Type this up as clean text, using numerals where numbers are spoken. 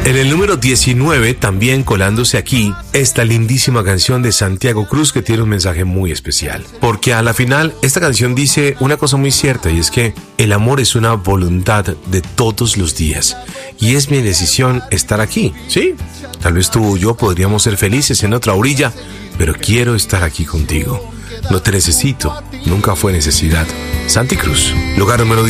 En el número 19, también colándose aquí, esta lindísima canción de Santiago Cruz, que tiene un mensaje muy especial. Porque a la final, esta canción dice una cosa muy cierta, y es que el amor es una voluntad de todos los días. Y es mi decisión estar aquí, ¿sí? Tal vez tú o yo podríamos ser felices en otra orilla, pero quiero estar aquí contigo. No te necesito, nunca fue necesidad. Santi Cruz, lugar número